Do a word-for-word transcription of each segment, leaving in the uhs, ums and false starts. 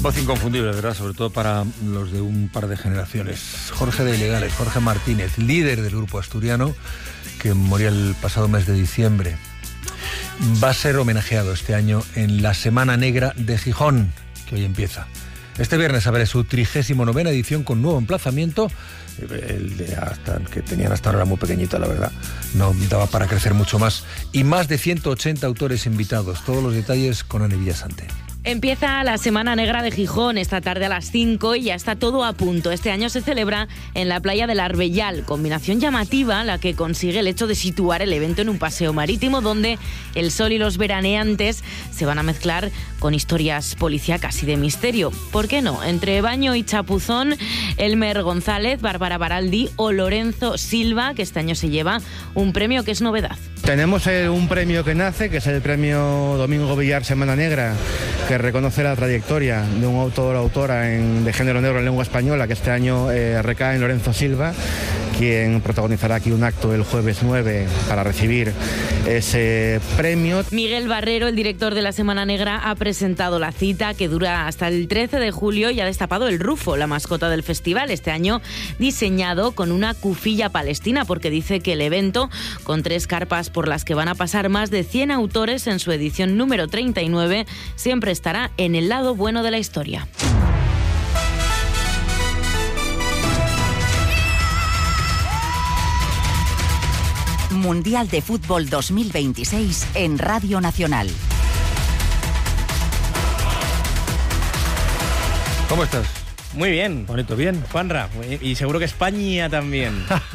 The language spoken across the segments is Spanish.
Voz inconfundible, ¿verdad? Sobre todo para los de un par de generaciones. Jorge de Ilegales, Jorge Martínez, líder del grupo asturiano, que moría el pasado mes de diciembre. Va a ser homenajeado este año en la Semana Negra de Gijón, que hoy empieza. Este viernes habrá su trigésimo novena edición con nuevo emplazamiento. El de hasta, que tenían hasta ahora era muy pequeñito, la verdad. No daba para crecer mucho más. Y más de ciento ochenta autores invitados. Todos los detalles con Ana Villasante. Empieza la Semana Negra de Gijón esta tarde a las cinco y ya está todo a punto. Este año se celebra en la playa del Arbellal, combinación llamativa la que consigue el hecho de situar el evento en un paseo marítimo donde el sol y los veraneantes se van a mezclar con historias policíacas y de misterio. ¿Por qué no? Entre baño y chapuzón, Elmer González, Bárbara Baraldi o Lorenzo Silva, que este año se lleva un premio que es novedad. Tenemos un premio que nace, que es el premio Domingo Villar Semana Negra, que reconoce la trayectoria de un autor o autora en, de género negro en lengua española, que este año eh, recae en Lorenzo Silva, quien protagonizará aquí un acto el jueves nueve para recibir ese premio. Miguel Barrero, el director de la Semana Negra, ha presentado la cita que dura hasta el trece de julio y ha destapado el Rufo, la mascota del festival, este año diseñado con una cufilla palestina, porque dice que el evento, con tres carpas por las que van a pasar más de cien autores en su edición número treinta y nueve, siempre estará en el lado bueno de la historia. Mundial de Fútbol dos mil veintiséis en Radio Nacional. ¿Cómo estás? Muy bien. Bonito, bien. Juanra, y seguro que España también.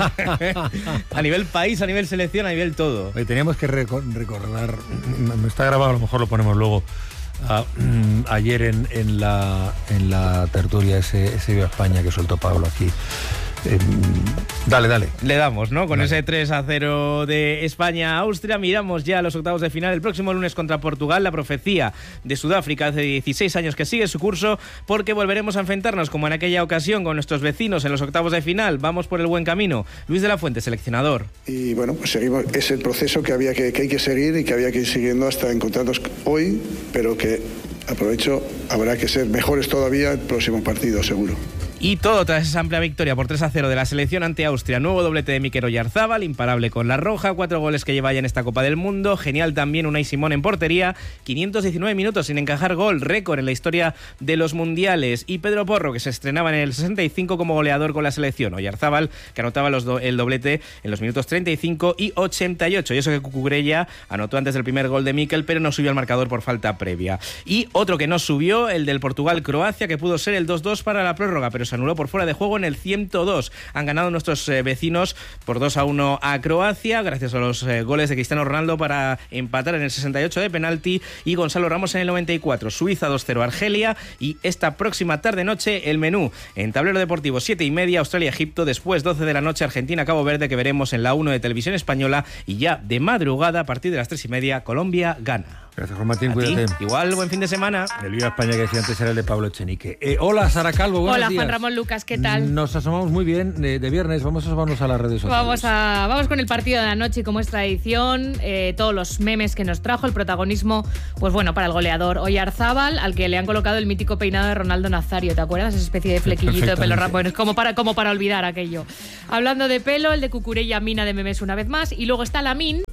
A nivel país, a nivel selección, a nivel todo. Oye, teníamos que reco- recordar, no está grabado, a lo mejor lo ponemos luego, a, ayer en, en, la, en la tertulia ese, ese Viva España que soltó Pablo aquí. Eh, dale, dale. Le damos, ¿no? Con dale. Ese tres a cero de España a Austria. Miramos ya a los octavos de final el próximo lunes contra Portugal. La profecía de Sudáfrica hace dieciséis años que sigue su curso, porque volveremos a enfrentarnos como en aquella ocasión con nuestros vecinos en los octavos de final. Vamos por el buen camino. Luis de la Fuente, seleccionador. Y bueno, pues seguimos. Es el proceso que, había que, que hay que seguir y que había que ir siguiendo hasta encontrarnos hoy, pero que, aprovecho, habrá que ser mejores todavía el próximo partido, seguro. Y todo tras esa amplia victoria por tres a cero de la selección ante Austria. Nuevo doblete de Mikel Oyarzabal, imparable con la roja, cuatro goles que lleva ya en esta Copa del Mundo. Genial también Unai Simón en portería, quinientos diecinueve minutos sin encajar gol, récord en la historia de los mundiales. Y Pedro Porro, que se estrenaba en el sesenta y cinco como goleador con la selección. Oyarzabal, que anotaba los do- el doblete en los minutos treinta y cinco y ochenta y ocho. Y eso que Cucurella anotó antes del primer gol de Mikel, pero no subió al marcador por falta previa. Y otro que no subió, el del Portugal-Croacia, que pudo ser el dos dos para la prórroga, pero se anuló por fuera de juego en el ciento dos. Han ganado nuestros eh, vecinos por dos a uno a Croacia, gracias a los eh, goles de Cristiano Ronaldo para empatar en el sesenta y ocho de penalti y Gonzalo Ramos en el noventa y cuatro. Suiza dos cero Argelia, y esta próxima tarde-noche el menú en Tablero Deportivo siete y media, Australia-Egipto, después doce de la noche Argentina-Cabo Verde, que veremos en la uno de Televisión Española, y ya de madrugada a partir de las tres y media Colombia-Ghana. Gracias, Juan Martín, A cuídate. ti, igual, buen fin de semana. El Viva España que decía antes era el de Pablo Echenique. Eh, hola, Sara Calvo, buenos Hola, días. Juan Ramón Lucas, ¿qué tal? Nos asomamos muy bien de, de viernes, vamos a asomarnos a las redes sociales. Vamos, a, vamos con el partido de la noche y como es tradición, eh, todos los memes que nos trajo, el protagonismo, pues bueno, para el goleador Oyarzabal, al que le han colocado el mítico peinado de Ronaldo Nazario, ¿te acuerdas? Esa especie de flequillito de pelo rápido, bueno, es como para, como para olvidar aquello. Hablando de pelo, el de Cucurella Mina de memes una vez más, y luego está Lamine,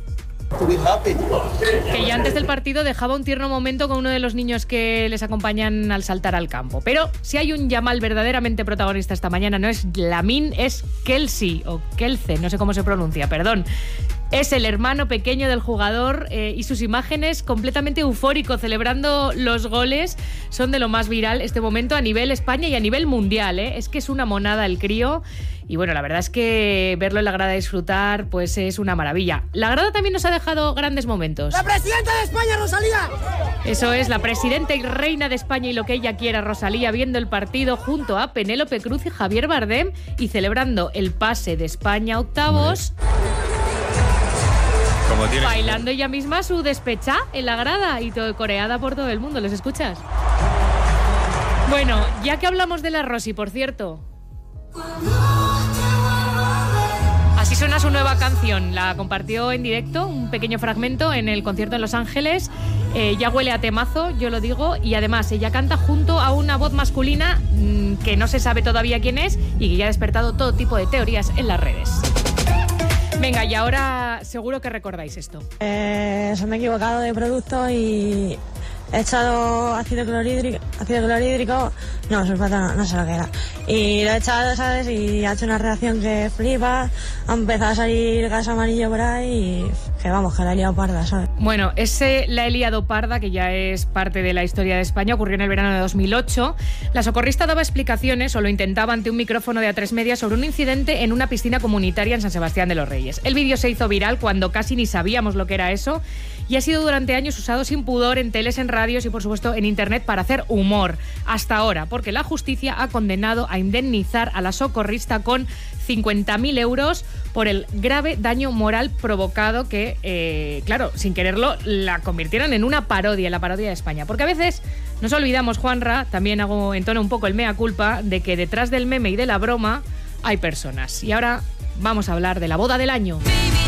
que ya antes del partido dejaba un tierno momento con uno de los niños que les acompañan al saltar al campo. Pero si hay un Yamal verdaderamente protagonista esta mañana, no es Lamine, es Kelsey, o Kelce, no sé cómo se pronuncia, perdón. Es el hermano pequeño del jugador eh, y sus imágenes completamente eufórico celebrando los goles son de lo más viral este momento a nivel España y a nivel mundial, ¿eh? Es que es una monada el crío. Y bueno, la verdad es que verlo en la grada disfrutar, pues es una maravilla. La grada también nos ha dejado grandes momentos. ¡La presidenta de España, Rosalía! Eso es, la presidenta y reina de España y lo que ella quiera, Rosalía, viendo el partido junto a Penélope Cruz y Javier Bardem y celebrando el pase de España a octavos. Como tienes... Bailando ella misma su despechá en la grada y todo coreada por todo el mundo. ¿Les escuchas? Bueno, ya que hablamos de la Rosy, por cierto... Así suena su nueva canción. La compartió en directo un un pequeño fragmento en el concierto en Los Ángeles. Eh, ya huele a temazo, yo lo digo, y además ella canta junto a una voz masculina mmm, que no se sabe todavía quién es y que ya ha despertado todo tipo de teorías en las redes. Venga, y ahora seguro que recordáis esto. Eh, se me he equivocado de producto y he echado ácido clorhídrico, ácido clorhídrico, no, sulfato no, no sé lo que era. Y lo he echado, ¿sabes? Y ha hecho una reacción que flipa, ha empezado a salir gas amarillo por ahí y que vamos, que la he liado parda, ¿sabes? Bueno, ese la he liado parda, que ya es parte de la historia de España, ocurrió en el verano de dos mil ocho. La socorrista daba explicaciones, o lo intentaba ante un micrófono de A tres Media, sobre un incidente en una piscina comunitaria en San Sebastián de los Reyes. El vídeo se hizo viral cuando casi ni sabíamos lo que era eso y ha sido durante años usado sin pudor en teles, en radios y por supuesto en internet para hacer humor. Hasta ahora, porque la justicia ha condenado a indemnizar a la socorrista con cincuenta mil euros por el grave daño moral provocado que, eh, claro, sin quererlo, la convirtieron en una parodia, la parodia de España. Porque a veces nos olvidamos, Juanra, también hago entono un poco el mea culpa, de que detrás del meme y de la broma hay personas. Y ahora vamos a hablar de la boda del año.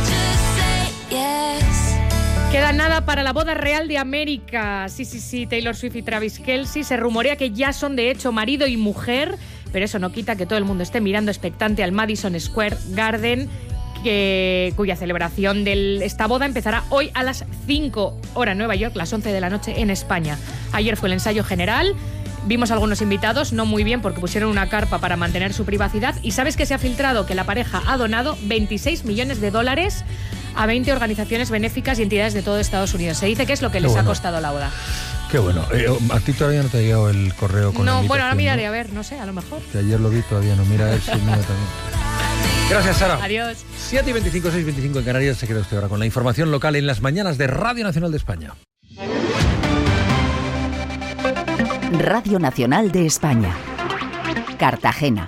Queda nada para la boda real de América. Sí, sí, sí, Taylor Swift y Travis Kelce. Se rumorea que ya son de hecho marido y mujer, pero eso no quita que todo el mundo esté mirando expectante al Madison Square Garden, que, cuya celebración de esta boda empezará hoy a las cinco hora en Nueva York, las once de la noche en España. Ayer fue el ensayo general. Vimos algunos invitados, no muy bien porque pusieron una carpa para mantener su privacidad. Y ¿sabes que se ha filtrado? Que la pareja ha donado veintiséis millones de dólares a veinte organizaciones benéficas y entidades de todo Estados Unidos. Se dice que es lo que Qué les bueno. ha costado la boda. Qué bueno. Eh, ¿A ti todavía no te ha llegado el correo con la No, invitación? bueno, ahora miraré, ¿no? a ver, no sé, a lo mejor. Que ayer lo vi, todavía no. Mira, es el mío también. Gracias, Sara. Adiós. siete y veinticinco, seis y veinticinco en Canarias. Se queda usted ahora con la información local en las mañanas de Radio Nacional de España. Radio Nacional de España. Cartagena.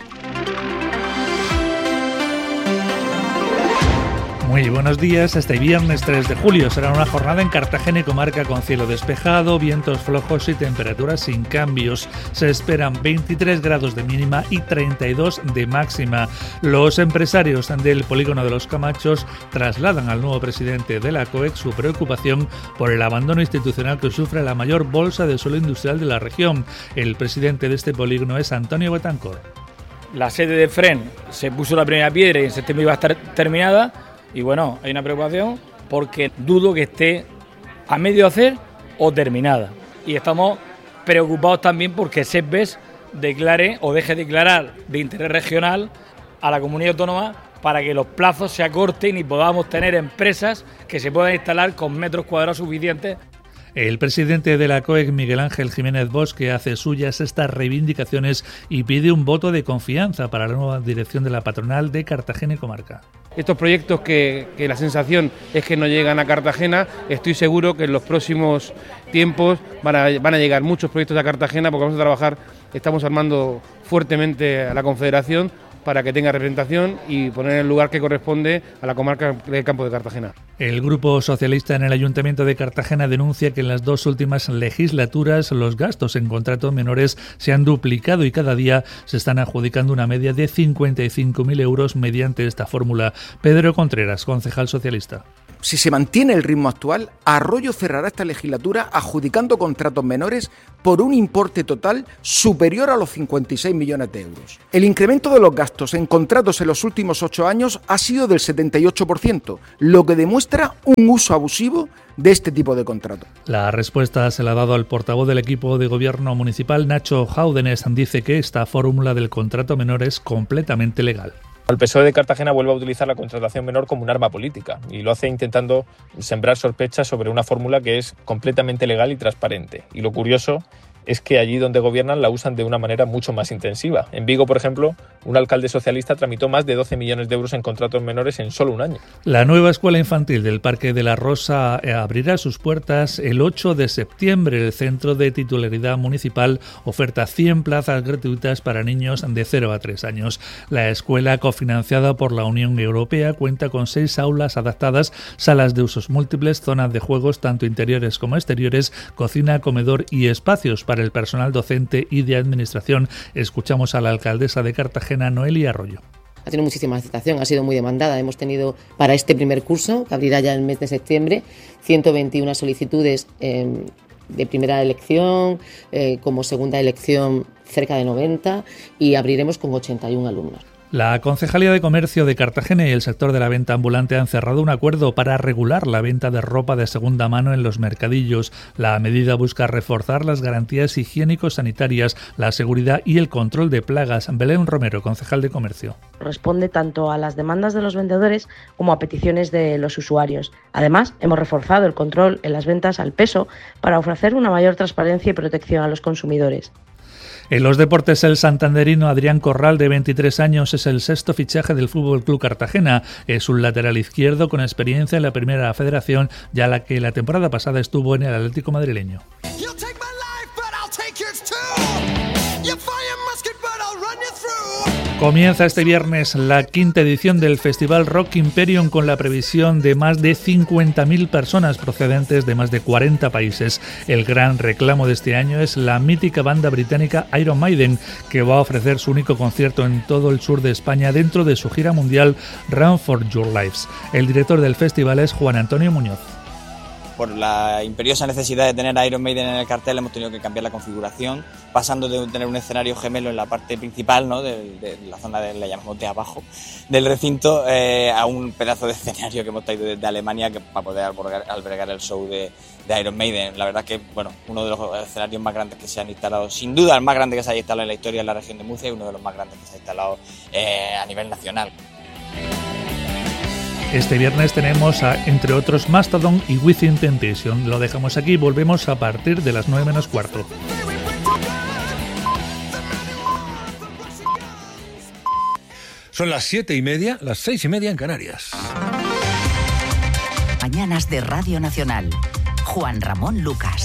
Muy buenos días. Este viernes tres de julio será una jornada en Cartagena y comarca con cielo despejado, vientos flojos y temperaturas sin cambios. Se esperan veintitrés grados de mínima y treinta y dos de máxima. Los empresarios del polígono de Los Camachos trasladan al nuevo presidente de la COEC su preocupación por el abandono institucional que sufre la mayor bolsa de suelo industrial de la región. El presidente de este polígono es Antonio Betancor. La sede de Fren se puso la primera piedra y en septiembre iba a estar terminada. Y bueno, hay una preocupación porque dudo que esté a medio hacer o terminada. Y estamos preocupados también porque SEPBES declare o deje de declarar de interés regional a la comunidad autónoma para que los plazos se acorten y podamos tener empresas que se puedan instalar con metros cuadrados suficientes. El presidente de la COEC, Miguel Ángel Jiménez Bosque, hace suyas estas reivindicaciones y pide un voto de confianza para la nueva dirección de la patronal de Cartagena y comarca. Estos proyectos que, que la sensación es que no llegan a Cartagena, estoy seguro que en los próximos tiempos van a, van a llegar muchos proyectos a Cartagena porque vamos a trabajar, estamos armando fuertemente a la Confederación para que tenga representación y poner el lugar que corresponde a la comarca del Campo de Cartagena. El Grupo Socialista en el Ayuntamiento de Cartagena denuncia que en las dos últimas legislaturas los gastos en contratos menores se han duplicado y cada día se están adjudicando una media de cincuenta y cinco mil euros mediante esta fórmula. Pedro Contreras, concejal socialista. Si se mantiene el ritmo actual, Arroyo cerrará esta legislatura adjudicando contratos menores por un importe total superior a los cincuenta y seis millones de euros. El incremento de los gastos en contratos en los últimos ocho años ha sido del setenta y ocho por ciento, lo que demuestra un uso abusivo de este tipo de contratos. La respuesta se la ha dado al portavoz del equipo de gobierno municipal, Nacho Jáudenes. Dice que esta fórmula del contrato menor es completamente legal. El P S O E de Cartagena vuelve a utilizar la contratación menor como un arma política y lo hace intentando sembrar sospechas sobre una fórmula que es completamente legal y transparente. Y lo curioso es que allí donde gobiernan la usan de una manera mucho más intensiva. En Vigo, por ejemplo, un alcalde socialista tramitó más de doce millones de euros en contratos menores en solo un año. La nueva escuela infantil del Parque de la Rosa abrirá sus puertas el ocho de septiembre. El centro de titularidad municipal oferta cien plazas gratuitas para niños de cero a tres años. La escuela, cofinanciada por la Unión Europea, cuenta con seis aulas adaptadas, salas de usos múltiples, zonas de juegos tanto interiores como exteriores, cocina, comedor y espacios para el personal docente y de administración. Escuchamos a la alcaldesa de Cartagena, Noelia Arroyo. ha tenido muchísima aceptación, ha sido muy demandada. Hemos tenido para este primer curso, que abrirá ya el mes de septiembre, ciento veintiuna solicitudes eh, de primera elección, eh, como segunda elección cerca de noventa, y abriremos con ochenta y uno alumnos. La Concejalía de Comercio de Cartagena y el sector de la venta ambulante han cerrado un acuerdo para regular la venta de ropa de segunda mano en los mercadillos. La medida busca reforzar las garantías higiénico-sanitarias, la seguridad y el control de plagas. Belén Romero, concejal de Comercio. Responde tanto a las demandas de los vendedores como a peticiones de los usuarios. Además, hemos reforzado el control en las ventas al peso para ofrecer una mayor transparencia y protección a los consumidores. En los deportes, el santanderino Adrián Corral, de veintitrés años, es el sexto fichaje del F C Cartagena. Es un lateral izquierdo con experiencia en la Primera Federación, ya la que la temporada pasada estuvo en el Atlético madrileño. Comienza este viernes la quinta edición del Festival Rock Imperium con la previsión de más de cincuenta mil personas procedentes de más de cuarenta países. El gran reclamo de este año es la mítica banda británica Iron Maiden, que va a ofrecer su único concierto en todo el sur de España dentro de su gira mundial Run for Your Lives. El director del festival es Juan Antonio Muñoz. Por la imperiosa necesidad de tener a Iron Maiden en el cartel, hemos tenido que cambiar la configuración, pasando de tener un escenario gemelo en la parte principal, ¿no?, de, de la zona de, la llamamos de abajo, del recinto, eh, a un pedazo de escenario que hemos traído desde Alemania que, para poder albergar, albergar el show de, de Iron Maiden. La verdad que, bueno, uno de los escenarios más grandes que se han instalado, sin duda el más grande que se haya instalado en la historia en la región de Murcia, y uno de los más grandes que se ha instalado eh, a nivel nacional. Este viernes tenemos a, entre otros, Mastodon y Within Temptation. Lo dejamos aquí y volvemos a partir de las nueve menos cuarto. Son las siete y media, las seis y media en Canarias. Mañanas de Radio Nacional. Juan Ramón Lucas.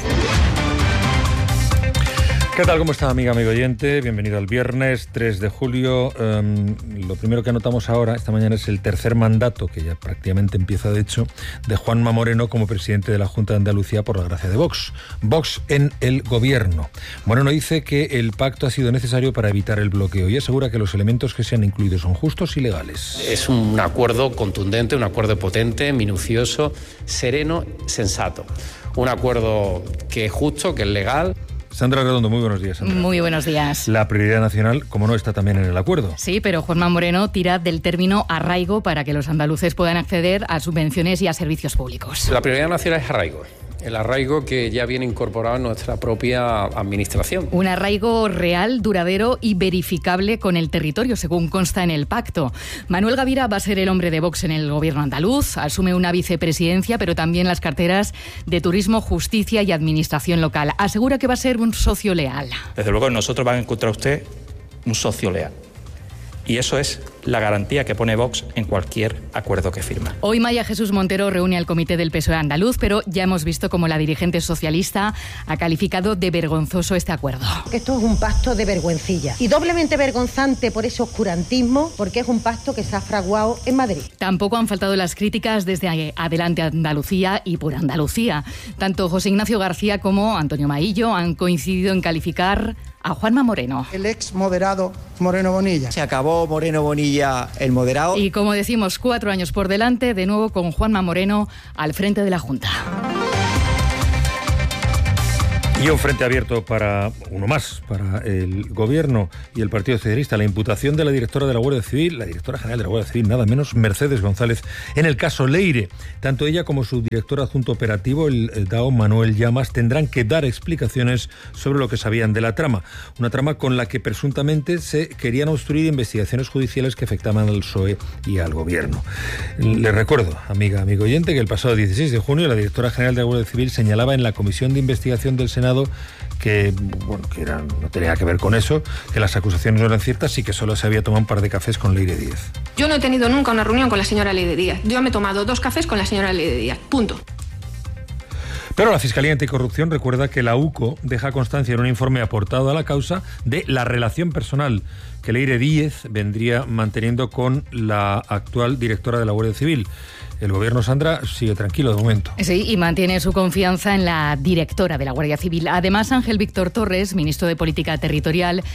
¿Qué tal? ¿Cómo está, amiga, amigo oyente? Bienvenido al viernes tres de julio. Um, lo primero que anotamos ahora, esta mañana, es el tercer mandato, que ya prácticamente empieza de hecho, de Juanma Moreno como presidente de la Junta de Andalucía por la gracia de Vox. Vox en el gobierno. Moreno dice que el pacto ha sido necesario para evitar el bloqueo y asegura que los elementos que se han incluido son justos y legales. Es un acuerdo contundente, un acuerdo potente, minucioso, sereno, sensato. Un acuerdo que es justo, que es legal. Sandra Redondo, muy buenos días, Sandra. Muy buenos días. La prioridad nacional, como no, está también en el acuerdo. Sí, pero Juanma Moreno tira del término arraigo para que los andaluces puedan acceder a subvenciones y a servicios públicos. La prioridad nacional es arraigo. El arraigo que ya viene incorporado en nuestra propia administración. Un arraigo real, duradero y verificable con el territorio, según consta en el pacto. Manuel Gavira va a ser el hombre de Vox en el gobierno andaluz. Asume una vicepresidencia, pero también las carteras de Turismo, Justicia y Administración Local. Asegura que va a ser un socio leal. Desde luego, nosotros van a encontrar usted un socio leal. Y eso es la garantía que pone Vox en cualquier acuerdo que firma. Hoy María Jesús Montero reúne al comité del P S O E andaluz, pero ya hemos visto cómo la dirigente socialista ha calificado de vergonzoso este acuerdo. Esto es un pacto de vergüencilla y doblemente vergonzante por ese oscurantismo, porque es un pacto que se ha fraguado en Madrid. Tampoco han faltado las críticas desde Adelante Andalucía y por Andalucía. Tanto José Ignacio García como Antonio Maillo han coincidido en calificar a Juanma Moreno. El ex moderado Moreno Bonilla. Se acabó Moreno Bonilla, el moderado. Y como decimos, cuatro años por delante, de nuevo con Juanma Moreno al frente de la Junta. Y un frente abierto para uno más, para el Gobierno y el Partido Socialista. La imputación de la directora de la Guardia Civil, la directora general de la Guardia Civil, nada menos, Mercedes González, en el caso Leire. Tanto ella como su director adjunto operativo, el, el D A O Manuel Llamas, tendrán que dar explicaciones sobre lo que sabían de la trama. Una trama con la que presuntamente se querían obstruir investigaciones judiciales que afectaban al P S O E y al Gobierno. Les recuerdo, amiga, amigo oyente, que el pasado dieciséis de junio la directora general de la Guardia Civil señalaba en la Comisión de Investigación del Senado que, bueno, que era, no tenía que ver con eso, que las acusaciones no eran ciertas y que solo se había tomado un par de cafés con Leire Díez. Yo no he tenido nunca una reunión con la señora Leire Díez. Yo me he tomado dos cafés con la señora Leire Díez. Punto. Pero la Fiscalía Anticorrupción recuerda que la U C O deja constancia en un informe aportado a la causa de la relación personal que Leire Díez vendría manteniendo con la actual directora de la Guardia Civil. El Gobierno, Sandra, sigue tranquilo de momento. Sí, y mantiene su confianza en la directora de la Guardia Civil. Además, Ángel Víctor Torres, ministro de Política Territorial,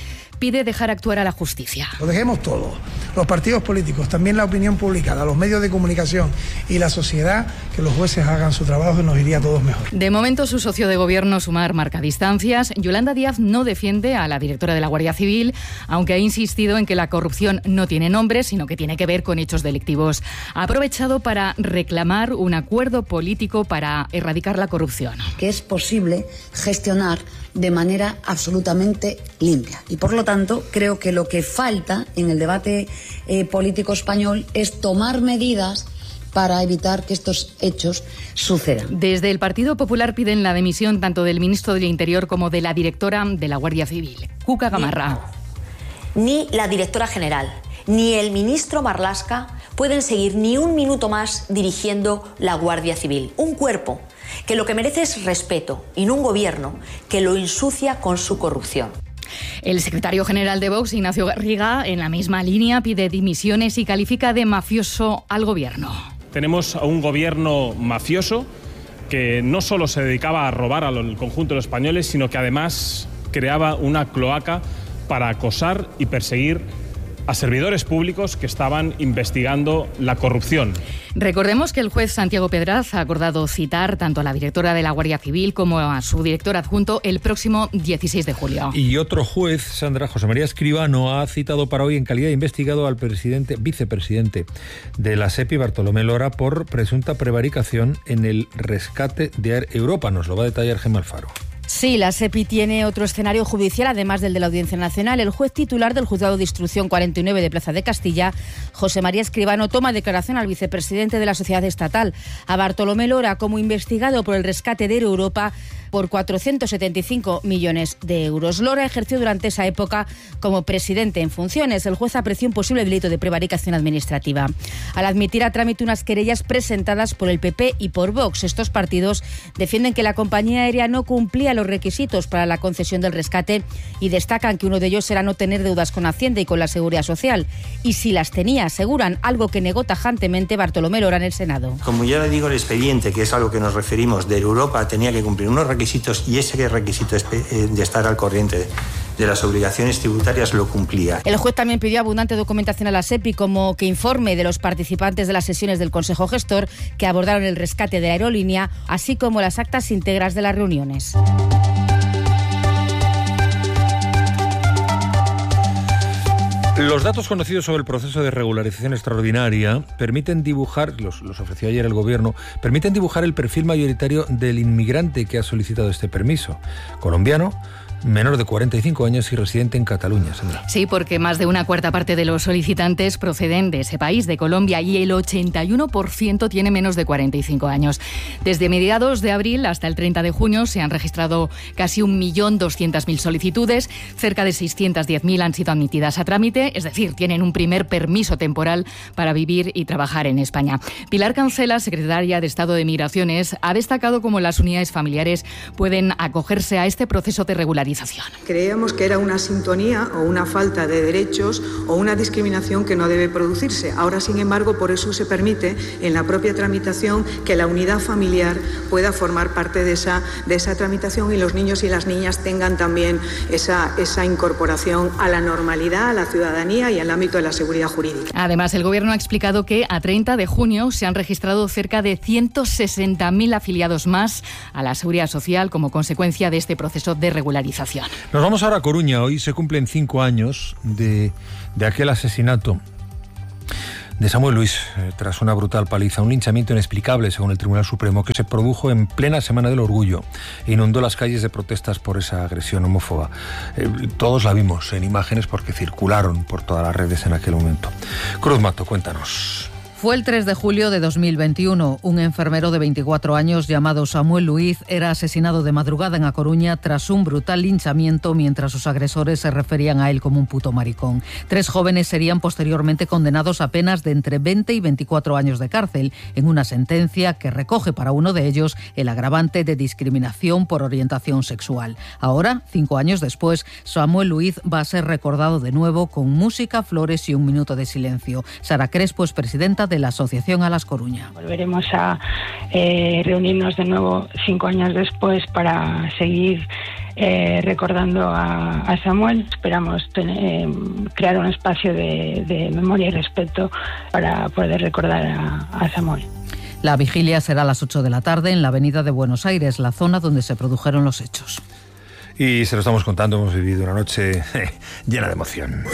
pide dejar actuar a la justicia. Lo dejemos todo, los partidos políticos, también la opinión pública, los medios de comunicación y la sociedad, que los jueces hagan su trabajo y nos iría a todos mejor. De momento, su socio de gobierno, Sumar, marca distancias. Yolanda Díaz no defiende a la directora de la Guardia Civil, aunque ha insistido en que la corrupción no tiene nombre, sino que tiene que ver con hechos delictivos. Ha aprovechado para reclamar un acuerdo político para erradicar la corrupción. Que es posible gestionar de manera absolutamente limpia. Y por lo tanto, creo que lo que falta en el debate eh, político español es tomar medidas para evitar que estos hechos sucedan. Desde el Partido Popular piden la dimisión tanto del ministro del Interior como de la directora de la Guardia Civil, Cuca Gamarra. Ni, ni la directora general, ni el ministro Marlaska pueden seguir ni un minuto más dirigiendo la Guardia Civil. Un cuerpo que lo que merece es respeto y no un gobierno que lo ensucia con su corrupción. El secretario general de Vox, Ignacio Garriga, en la misma línea, pide dimisiones y califica de mafioso al gobierno. Tenemos a un gobierno mafioso que no solo se dedicaba a robar al conjunto de los españoles, sino que además creaba una cloaca para acosar y perseguir a servidores públicos que estaban investigando la corrupción. Recordemos que el juez Santiago Pedraz ha acordado citar tanto a la directora de la Guardia Civil como a su director adjunto el próximo dieciséis de julio. Y otro juez, Sandra, José María Escribano, ha citado para hoy en calidad de investigado al presidente, vicepresidente de la SEPI, Bartolomé Lora, por presunta prevaricación en el rescate de Air Europa. Nos lo va a detallar Gemma Alfaro. Sí, la SEPI tiene otro escenario judicial, además del de la Audiencia Nacional. El juez titular del Juzgado de Instrucción cuarenta y nueve de Plaza de Castilla, José María Escribano, toma declaración al vicepresidente de la sociedad estatal, a Bartolomé Lora, como investigado por el rescate de Air Europa por cuatrocientos setenta y cinco millones de euros. Lora ejerció durante esa época como presidente en funciones. El juez apreció un posible delito de prevaricación administrativa al admitir a trámite unas querellas presentadas por el P P y por Vox. Estos partidos defienden que la compañía aérea no cumplía los requisitos para la concesión del rescate y destacan que uno de ellos era no tener deudas con Hacienda y con la Seguridad Social. Y si las tenía, aseguran, algo que negó tajantemente Bartolomé Lora en el Senado. Como ya le digo, el expediente, que es algo que nos referimos, de Europa tenía que cumplir unos requisitos y ese requisito de estar al corriente de las obligaciones tributarias lo cumplía. El juez también pidió abundante documentación a la SEPI, como que informe de los participantes de las sesiones del Consejo Gestor que abordaron el rescate de la aerolínea, así como las actas íntegras de las reuniones. Los datos conocidos sobre el proceso de regularización extraordinaria permiten dibujar, los, los ofreció ayer el Gobierno, permiten dibujar el perfil mayoritario del inmigrante que ha solicitado este permiso. Colombiano, menor de cuarenta y cinco años y residente en Cataluña, Sandra. Sí, porque más de una cuarta parte de los solicitantes proceden de ese país, de Colombia, y el ochenta y uno por ciento tiene menos de cuarenta y cinco años. Desde mediados de abril hasta el treinta de junio se han registrado casi un millón doscientas mil solicitudes, cerca de seiscientas diez mil han sido admitidas a trámite, es decir, tienen un primer permiso temporal para vivir y trabajar en España. Pilar Cancela, secretaria de Estado de Migraciones, ha destacado cómo las unidades familiares pueden acogerse a este proceso de regularización. Creíamos que era una sintonía o una falta de derechos o una discriminación que no debe producirse. Ahora, sin embargo, por eso se permite en la propia tramitación que la unidad familiar pueda formar parte de esa, de esa tramitación y los niños y las niñas tengan también esa, esa incorporación a la normalidad, a la ciudadanía y al ámbito de la seguridad jurídica. Además, el Gobierno ha explicado que a treinta de junio se han registrado cerca de ciento sesenta mil afiliados más a la Seguridad Social como consecuencia de este proceso de regularización. Nos vamos ahora a Coruña. Hoy se cumplen cinco años de, de aquel asesinato de Samuel Luis, eh, tras una brutal paliza, un linchamiento inexplicable, según el Tribunal Supremo, que se produjo en plena Semana del Orgullo e inundó las calles de protestas por esa agresión homófoba. Eh, todos la vimos en imágenes porque circularon por todas las redes en aquel momento. Cruz Mato, cuéntanos. Fue el tres de julio de dos mil veintiuno. Un enfermero de veinticuatro años llamado Samuel Luis era asesinado de madrugada en A Coruña tras un brutal linchamiento mientras sus agresores se referían a él como un puto maricón. Tres jóvenes serían posteriormente condenados a penas de entre veinte y veinticuatro años de cárcel en una sentencia que recoge para uno de ellos el agravante de discriminación por orientación sexual. Ahora, cinco años después, Samuel Luis va a ser recordado de nuevo con música, flores y un minuto de silencio. Sara Crespo es presidenta de de la Asociación Alas Coruña. Volveremos a eh, reunirnos de nuevo cinco años después para seguir eh, recordando a, a Samuel. Esperamos tener, eh, crear un espacio de, de memoria y respeto para poder recordar a, a Samuel. La vigilia será a las ocho de la tarde en la avenida de Buenos Aires, la zona donde se produjeron los hechos. Y se lo estamos contando, hemos vivido una noche llena de emoción.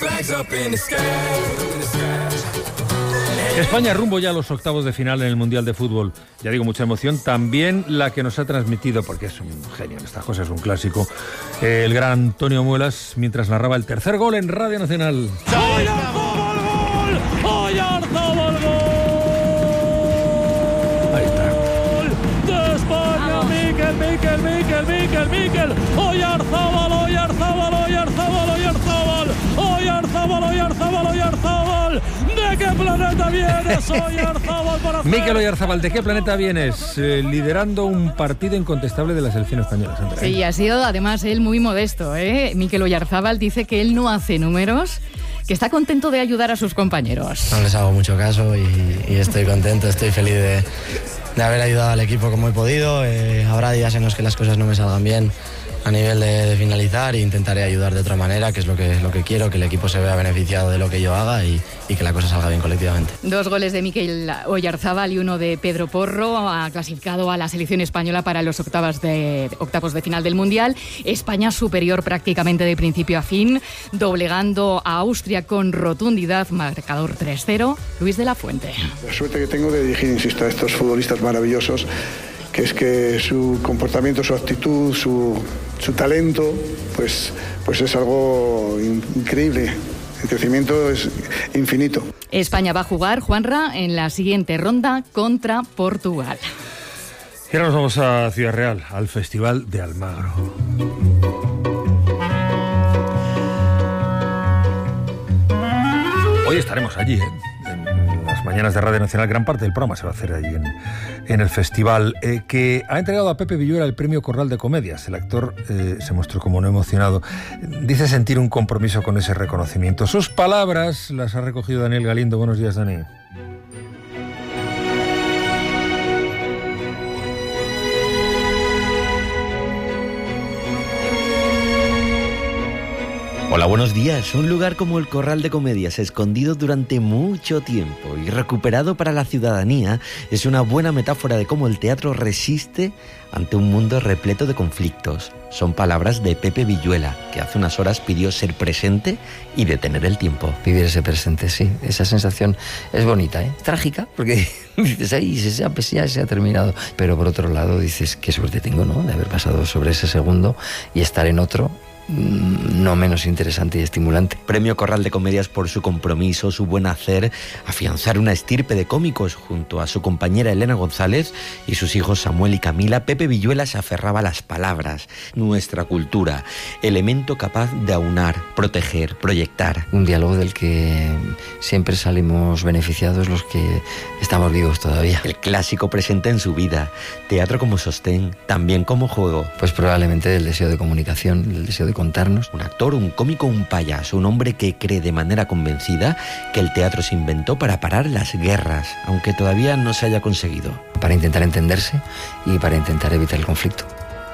España rumbo ya a los octavos de final en el Mundial de Fútbol. Ya digo, mucha emoción. También la que nos ha transmitido, porque es un genio en estas cosas, es un clásico, el gran Antonio Muelas, mientras narraba el tercer gol en Radio Nacional. ¡Oyarzabal gol! ¡Oyarzabal gol! Ahí está. ¡De España! ¡Miquel, Miquel, Miquel, Miquel, Miquel! ¡Oyarzabal, Oyarzabal, Oyarzabal, Oyarzabal! ¡Oyarzabal, Oyarzabal, Oyarzabal! ¿De qué planeta vienes, Oyarzabal? Para Mikel Oyarzabal, ¿de qué planeta vienes? Eh, liderando un partido incontestable de la selección española. Sandra. Sí, ha sido además él muy modesto, ¿eh? Mikel Oyarzabal dice que él no hace números, que está contento de ayudar a sus compañeros. No les hago mucho caso y, y estoy contento, estoy feliz de, de haber ayudado al equipo como he podido. Eh, habrá días en los que las cosas no me salgan bien a nivel de, de finalizar e intentaré ayudar de otra manera, que es lo que, lo que quiero, que el equipo se vea beneficiado de lo que yo haga y, y que la cosa salga bien colectivamente. Dos goles de Mikel Oyarzabal y uno de Pedro Porro ha clasificado a la selección española para los octavos de, octavos de final del Mundial. España superior prácticamente de principio a fin, doblegando a Austria con rotundidad, marcador tres cero. Luis de la Fuente. La suerte que tengo de dirigir, insisto, a estos futbolistas maravillosos, que es que su comportamiento, su actitud, su, su talento, pues, pues es algo increíble. El crecimiento es infinito. España va a jugar, Juanra, en la siguiente ronda contra Portugal. Y ahora nos vamos a Ciudad Real, al Festival de Almagro. Hoy estaremos allí, ¿eh? En las mañanas de Radio Nacional. Gran parte del programa se va a hacer allí en, en el festival, eh, que ha entregado a Pepe Villuela el premio Corral de Comedias. El actor eh, se mostró como no emocionado. Dice sentir un compromiso con ese reconocimiento. Sus palabras las ha recogido Daniel Galindo. Buenos días, Dani. Hola, buenos días. Un lugar como el Corral de Comedias, escondido durante mucho tiempo y recuperado para la ciudadanía, es una buena metáfora de cómo el teatro resiste ante un mundo repleto de conflictos. Son palabras de Pepe Villuela, que hace unas horas pidió ser presente y detener el tiempo. Vivir ese presente, sí. Esa sensación es bonita, ¿eh? Trágica, porque dices, ay, ya se ha terminado. Pero por otro lado dices, qué suerte tengo, ¿no?, de haber pasado sobre ese segundo y estar en otro no menos interesante y estimulante. Premio Corral de Comedias por su compromiso, su buen hacer, afianzar una estirpe de cómicos junto a su compañera Elena González y sus hijos Samuel y Camila. Pepe Villuela se aferraba a las palabras, nuestra cultura, elemento capaz de aunar, proteger, proyectar. Un diálogo del que siempre salimos beneficiados los que estamos vivos todavía. El clásico presente en su vida, teatro como sostén, también como juego. Pues probablemente el deseo de comunicación, el deseo de contarnos. Un actor, un cómico, un payaso, un hombre que cree de manera convencida que el teatro se inventó para parar las guerras, aunque todavía no se haya conseguido. Para intentar entenderse y para intentar evitar el conflicto.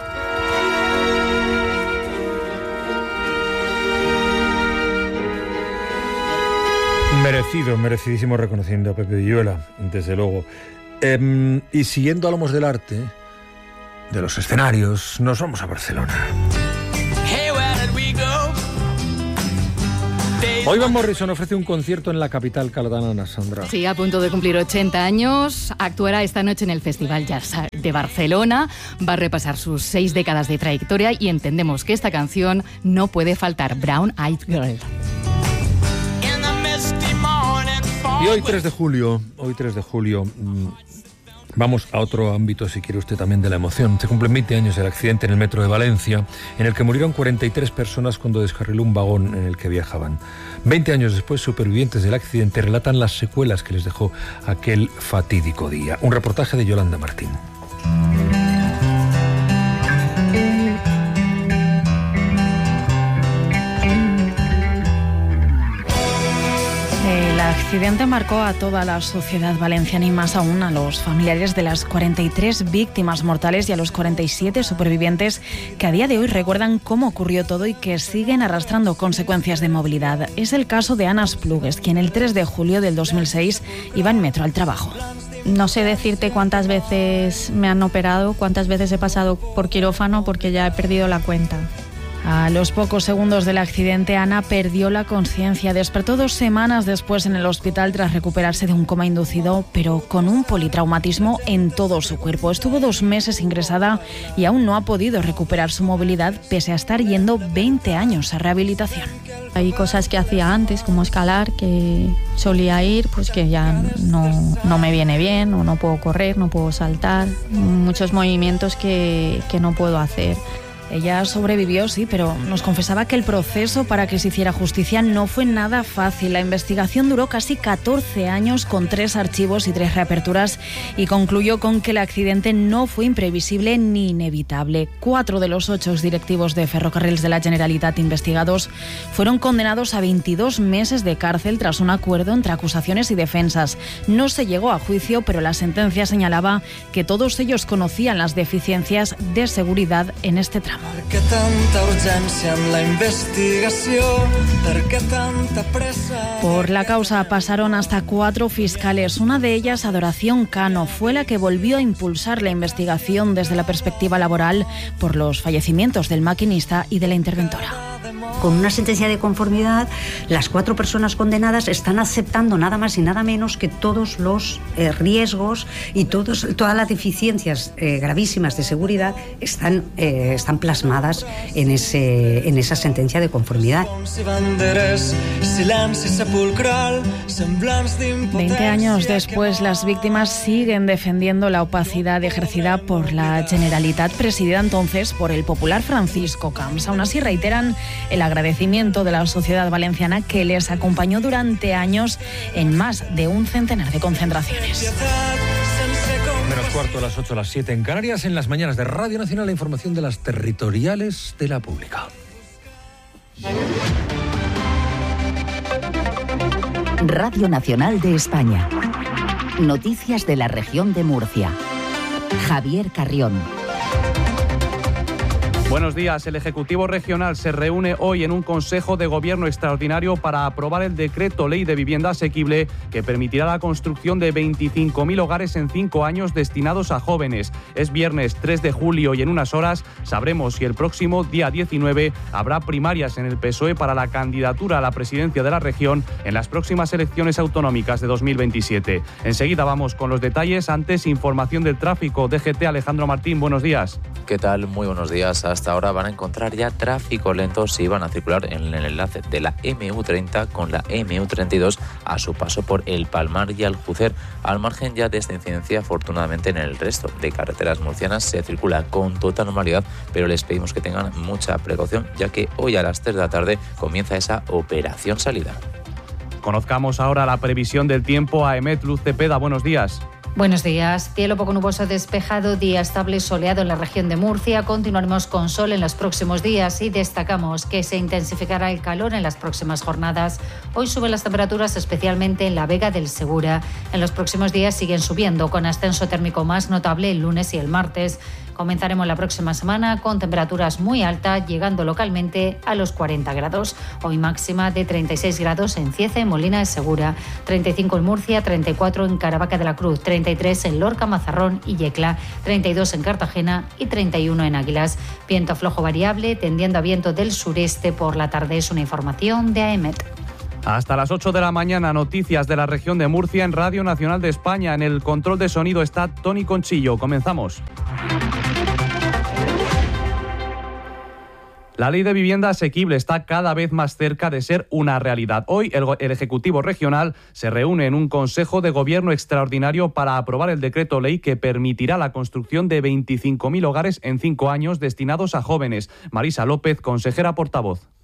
Merecido, merecidísimo reconociendo a Pepe Villuela, desde luego. Eh, y siguiendo a lomos del arte, de los escenarios, nos vamos a Barcelona. Hoy Van Morrison ofrece un concierto en la capital catalana, Sandra. Sí, a punto de cumplir ochenta años. Actuará esta noche en el Festival Jazz de Barcelona. Va a repasar sus seis décadas de trayectoria y entendemos que esta canción no puede faltar. Brown Eyed Girl. Y hoy tres de julio, hoy tres de julio, vamos a otro ámbito, si quiere usted, también de la emoción. Se cumplen veinte años del accidente en el metro de Valencia, en el que murieron cuarenta y tres personas cuando descarriló un vagón en el que viajaban. veinte años después, supervivientes del accidente relatan las secuelas que les dejó aquel fatídico día. Un reportaje de Yolanda Martín. El accidente marcó a toda la sociedad valenciana y más aún a los familiares de las cuarenta y tres víctimas mortales y a los cuarenta y siete supervivientes que a día de hoy recuerdan cómo ocurrió todo y que siguen arrastrando consecuencias de movilidad. Es el caso de Ana Esplugues, quien el tres de julio del dos mil seis iba en metro al trabajo. No sé decirte cuántas veces me han operado, cuántas veces he pasado por quirófano porque ya he perdido la cuenta. A los pocos segundos del accidente, Ana perdió la conciencia. Despertó dos semanas después en el hospital tras recuperarse de un coma inducido, pero con un politraumatismo en todo su cuerpo. Estuvo dos meses ingresada y aún no ha podido recuperar su movilidad, pese a estar yendo veinte años a rehabilitación. Hay cosas que hacía antes, como escalar, que solía ir, pues que ya no, no me viene bien, o no puedo correr, no puedo saltar. Muchos movimientos que, que no puedo hacer. Ella sobrevivió, sí, pero nos confesaba que el proceso para que se hiciera justicia no fue nada fácil. La investigación duró casi catorce años con tres archivos y tres reaperturas y concluyó con que el accidente no fue imprevisible ni inevitable. Cuatro de los ocho directivos de Ferrocarrils de la Generalitat investigados fueron condenados a veintidós meses de cárcel tras un acuerdo entre acusaciones y defensas. No se llegó a juicio, pero la sentencia señalaba que todos ellos conocían las deficiencias de seguridad en este tramo. Per què tanta urgència en la investigació? Per què tanta pressa? Por la causa pasaron hasta cuatro fiscales. Una de ellas, Adoración Cano, fue la que volvió a impulsar la investigación desde la perspectiva laboral por los fallecimientos del maquinista y de la interventora. Con una sentencia de conformidad, las cuatro personas condenadas están aceptando nada más y nada menos que todos los eh, riesgos y todos, todas las deficiencias eh, gravísimas de seguridad están, eh, están plasmadas en, ese, en esa sentencia de conformidad. Veinte años después, las víctimas siguen defendiendo la opacidad ejercida por la Generalitat, presidida entonces por el popular Francisco Camps. Aún así reiteran el agradecimiento de la sociedad valenciana que les acompañó durante años en más de un centenar de concentraciones. Menos cuarto a las ocho, a las siete en Canarias. En las mañanas de Radio Nacional, la información de las territoriales de la pública. Radio Nacional de España. Noticias de la región de Murcia. Javier Carrión. Buenos días. El Ejecutivo Regional se reúne hoy en un Consejo de Gobierno extraordinario para aprobar el decreto ley de vivienda asequible que permitirá la construcción de veinticinco mil hogares en cinco años destinados a jóvenes. Es viernes tres de julio y en unas horas sabremos si el próximo día diecinueve habrá primarias en el P S O E para la candidatura a la presidencia de la región en las próximas elecciones autonómicas de dos mil veintisiete. Enseguida vamos con los detalles. Antes, información del tráfico. D G T, Alejandro Martín, buenos días. ¿Qué tal? Muy buenos días. Hasta ahora van a encontrar ya tráfico lento si van a circular en el enlace de la eme u treinta con la eme u treinta y dos a su paso por El Palmar y Aljucer. Al margen ya de esta incidencia, afortunadamente en el resto de carreteras murcianas se circula con total normalidad, pero les pedimos que tengan mucha precaución, ya que hoy a las tres de la tarde comienza esa operación salida. Conozcamos ahora la previsión del tiempo. A Emet Luz Cepeda, buenos días. Buenos días. Cielo poco nuboso despejado, día estable soleado en la región de Murcia. Continuaremos con sol en los próximos días y destacamos que se intensificará el calor en las próximas jornadas. Hoy suben las temperaturas, especialmente en la Vega del Segura. En los próximos días siguen subiendo, con ascenso térmico más notable el lunes y el martes. Comenzaremos la próxima semana con temperaturas muy altas, llegando localmente a los cuarenta grados. Hoy máxima de treinta y seis grados en Cieza y Molina de Segura, treinta y cinco en Murcia, treinta y cuatro en Caravaca de la Cruz, treinta y tres en Lorca, Mazarrón y Yecla, treinta y dos en Cartagena y treinta y uno en Águilas. Viento flojo variable, tendiendo a viento del sureste por la tarde. Es una información de A E M E T. Hasta las ocho de la mañana, noticias de la región de Murcia en Radio Nacional de España. En el control de sonido está Tony Conchillo. Comenzamos. La ley de vivienda asequible está cada vez más cerca de ser una realidad. Hoy el, el Ejecutivo Regional se reúne en un Consejo de Gobierno extraordinario para aprobar el decreto ley que permitirá la construcción de veinticinco mil hogares en cinco años destinados a jóvenes. Marisa López, consejera portavoz.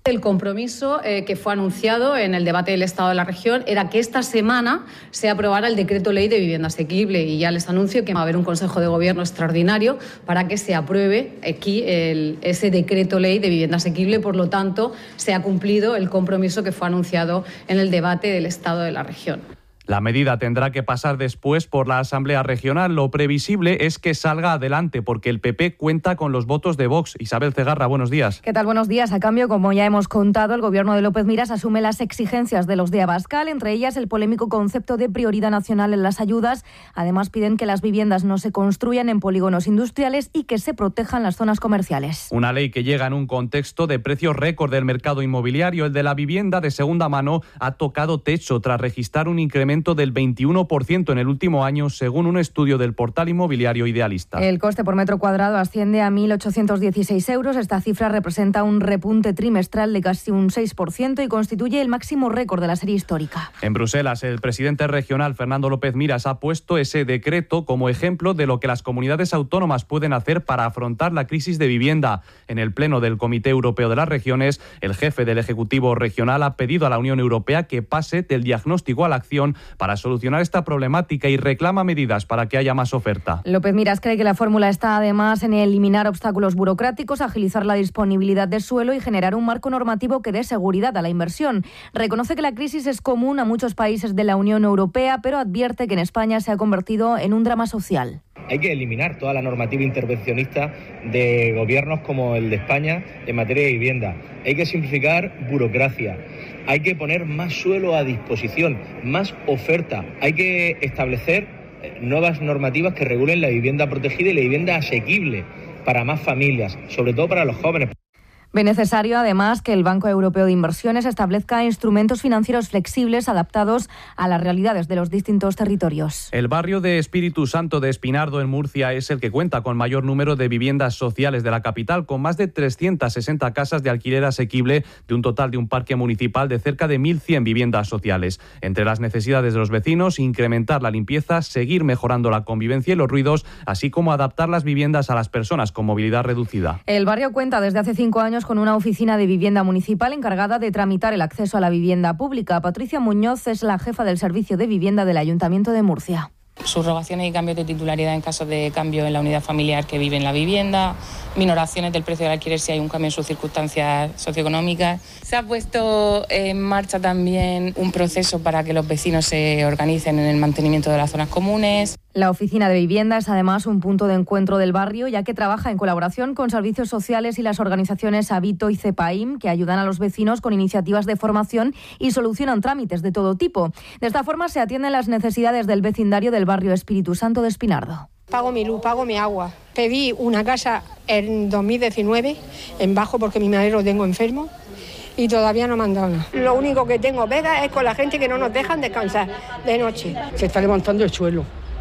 El compromiso eh, que fue anunciado en el debate del Estado de la región era que esta semana se aprobara el decreto ley de vivienda asequible, y ya les anuncio que va a haber un Consejo de Gobierno extraordinario para que se apruebe aquí el, ese decreto ley de vivienda asequible. Por lo tanto, se ha cumplido el compromiso que fue anunciado en el debate del Estado de la región. La medida tendrá que pasar después por la Asamblea Regional. Lo previsible es que salga adelante porque el P P cuenta con los votos de Vox. Isabel Cegarra, buenos días. ¿Qué tal? Buenos días. A cambio, como ya hemos contado, el Gobierno de López Miras asume las exigencias de los de Abascal, entre ellas el polémico concepto de prioridad nacional en las ayudas. Además, piden que las viviendas no se construyan en polígonos industriales y que se protejan las zonas comerciales. Una ley que llega en un contexto de precios récord del mercado inmobiliario. El de la vivienda de segunda mano ha tocado techo tras registrar un incremento del veintiuno por ciento en el último año, según un estudio del portal inmobiliario Idealista. El coste por metro cuadrado asciende a mil ochocientos dieciséis euros. Esta cifra representa un repunte trimestral de casi un seis por ciento y constituye el máximo récord de la serie histórica. En Bruselas, el presidente regional Fernando López Miras ha puesto ese decreto como ejemplo de lo que las comunidades autónomas pueden hacer para afrontar la crisis de vivienda. En el pleno del Comité Europeo de las Regiones, el jefe del Ejecutivo regional ha pedido a la Unión Europea que pase del diagnóstico a la acción para solucionar esta problemática y reclama medidas para que haya más oferta. López Miras cree que la fórmula está además en eliminar obstáculos burocráticos, agilizar la disponibilidad de suelo y generar un marco normativo que dé seguridad a la inversión. Reconoce que la crisis es común a muchos países de la Unión Europea, pero advierte que en España se ha convertido en un drama social. Hay que eliminar toda la normativa intervencionista de gobiernos como el de España en materia de vivienda. Hay que simplificar burocracia. Hay que poner más suelo a disposición, más oferta. Hay que establecer nuevas normativas que regulen la vivienda protegida y la vivienda asequible para más familias, sobre todo para los jóvenes. Ve necesario, además, que el Banco Europeo de Inversiones establezca instrumentos financieros flexibles adaptados a las realidades de los distintos territorios. El barrio de Espíritu Santo de Espinardo, en Murcia, es el que cuenta con mayor número de viviendas sociales de la capital, con más de trescientas sesenta casas de alquiler asequible, de un total de un parque municipal de cerca de mil cien viviendas sociales. Entre las necesidades de los vecinos, incrementar la limpieza, seguir mejorando la convivencia y los ruidos, así como adaptar las viviendas a las personas con movilidad reducida. El barrio cuenta desde hace cinco años con una oficina de vivienda municipal encargada de tramitar el acceso a la vivienda pública. Patricia Muñoz es la jefa del servicio de vivienda del Ayuntamiento de Murcia. Subrogaciones y cambios de titularidad en caso de cambio en la unidad familiar que vive en la vivienda, minoraciones del precio del alquiler si hay un cambio en sus circunstancias socioeconómicas. Se ha puesto en marcha también un proceso para que los vecinos se organicen en el mantenimiento de las zonas comunes. La oficina de vivienda es además un punto de encuentro del barrio, ya que trabaja en colaboración con servicios sociales y las organizaciones Habito y CEPAIM, que ayudan a los vecinos con iniciativas de formación y solucionan trámites de todo tipo. De esta forma se atienden las necesidades del vecindario del barrio Espíritu Santo de Espinardo. Pago mi luz, pago mi agua. Pedí una casa en dos mil diecinueve en Bajo porque mi madre lo tengo enfermo y todavía no me han dado nada. Lo único que tengo pega es con la gente que no nos dejan descansar de noche. Se está levantando el suelo.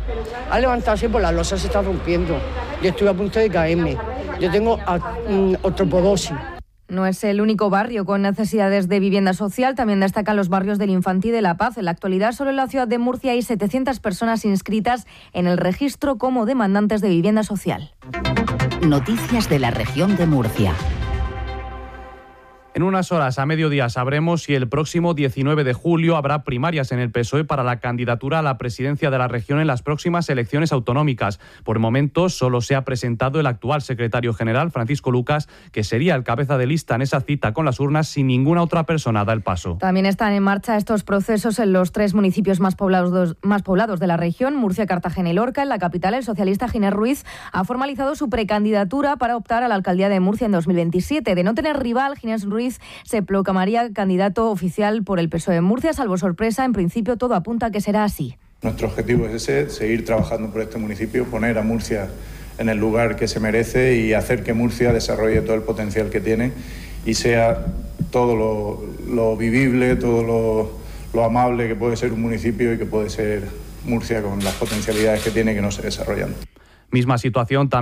Al levantarse por la losa se está rompiendo. Yo estoy a punto de caerme. Yo tengo osteoporosis. No es el único barrio con necesidades de vivienda social. También destacan los barrios del Infantí y de La Paz. En la actualidad, solo en la ciudad de Murcia hay setecientas personas inscritas en el registro como demandantes de vivienda social. Noticias de la región de Murcia. En unas horas, a mediodía, sabremos si el próximo diecinueve de julio habrá primarias en el P S O E para la candidatura a la presidencia de la región en las próximas elecciones autonómicas. Por el momento, solo se ha presentado el actual secretario general, Francisco Lucas, que sería el cabeza de lista en esa cita con las urnas sin ninguna otra persona da el paso. También están en marcha estos procesos en los tres municipios más poblados, más poblados de la región, Murcia, Cartagena y Lorca. En la capital, el socialista Ginés Ruiz ha formalizado su precandidatura para optar a la alcaldía de Murcia en dos mil veintisiete. De no tener rival, Ginés Ruiz se proclamaría candidato oficial por el P S O E en Murcia. Salvo sorpresa, en principio todo apunta a que será así. Nuestro objetivo es ese, seguir trabajando por este municipio, poner a Murcia en el lugar que se merece y hacer que Murcia desarrolle todo el potencial que tiene y sea todo lo, lo vivible, todo lo, lo amable que puede ser un municipio y que puede ser Murcia con las potencialidades que tiene que no se desarrollan. Misma situación también